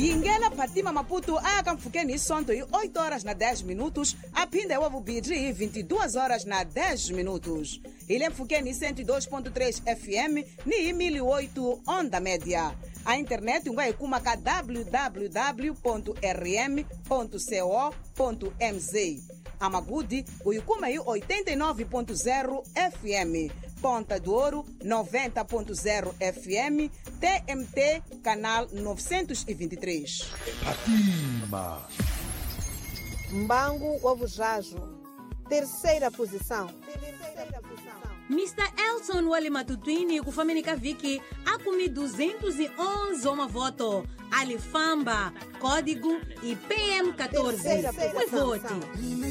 Yingela Fatima Maputo aka Mfukeni Sonto e 8 horas na 10 minutos, a Pinda Wavu Bidri 22 horas na 10 minutos. Ilha Mfukeni 102.3 FM ni 1008 onda média. A internet vai kumaka www.rm.co.mz. A Magudi uikuma 89.0 FM. Ponta do Ouro 90.0 FM. TMT canal 923. Atima. Mbangu Wavujajo, terceira posição. Mr. Elson Wale Matutwini kufamenika viki akumi 211 oma voto. Alifamba, código IPM 14. Foi vote.